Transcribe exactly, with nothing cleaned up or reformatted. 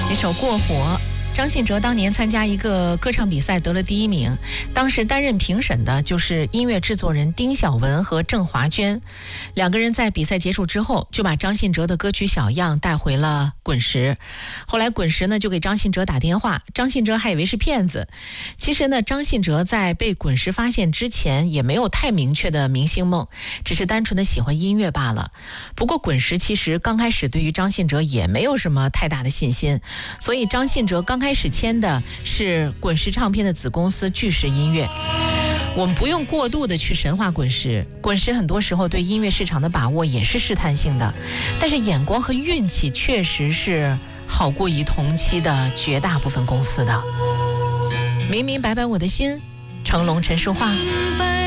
这首《过火》，张信哲当年参加一个歌唱比赛得了第一名，当时担任评审的就是音乐制作人丁晓文和郑华娟。两个人在比赛结束之后就把张信哲的歌曲小样带回了滚石。后来滚石呢就给张信哲打电话，张信哲还以为是骗子。其实呢，张信哲在被滚石发现之前也没有太明确的明星梦，只是单纯的喜欢音乐罢了。不过滚石其实刚开始对于张信哲也没有什么太大的信心，所以张信哲刚开始签的是滚石唱片的子公司巨石音乐。我们不用过度的去神化滚石，滚石很多时候对音乐市场的把握也是试探性的，但是眼光和运气确实是好过于同期的绝大部分公司的。明明白白我的心，成龙陈淑桦。